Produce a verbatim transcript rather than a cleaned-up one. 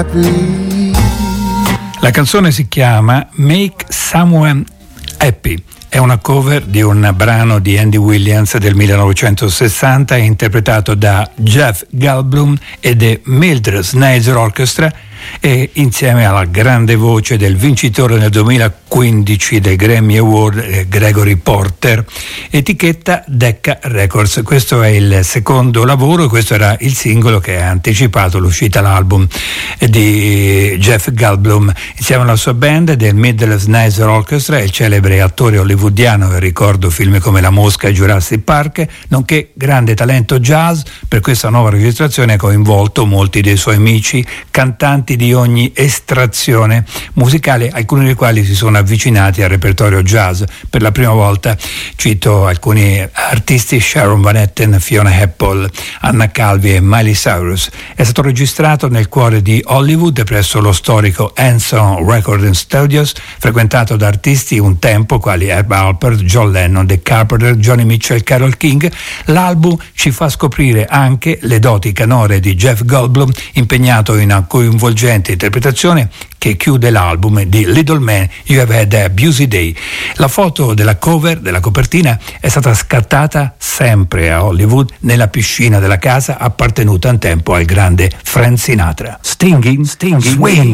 La canzone si chiama Make Someone Happy. È una cover di un brano di Andy Williams del millenovecentosessanta interpretato da Jeff Goldblum e The Mildred Sneijder Orchestra, e insieme alla grande voce del vincitore nel duemilaquindici del Grammy Award, Gregory Porter, etichetta Decca Records. Questo è il secondo lavoro, questo era il singolo che ha anticipato l'uscita l'album di Jeff Goldblum insieme alla sua band del Mildred Sneijder Orchestra, il celebre attore hollywoodiano che ricordo film come La Mosca e Jurassic Park, nonché grande talento jazz. Per questa nuova registrazione ha coinvolto molti dei suoi amici cantanti di ogni estrazione musicale, alcuni dei quali si sono avvicinati al repertorio jazz. Per la prima volta cito alcuni artisti: Sharon Van Etten, Fiona Apple, Anna Calvi e Miley Cyrus. È stato registrato nel cuore di Hollywood presso lo storico Henson Recording Studios, frequentato da artisti un tempo quali Herb Alpert, John Lennon, The Carpenter, Johnny Mitchell, Carole King. L'album ci fa scoprire anche le doti canore di Jeff Goldblum, impegnato in una coinvolgente interpretazione che chiude l'album di Little Man You Have Had a Busy Day. La foto della cover, della copertina, è stata scattata sempre a Hollywood nella piscina della casa appartenuta un tempo al grande Frank Sinatra. Stinging, stinging, swing.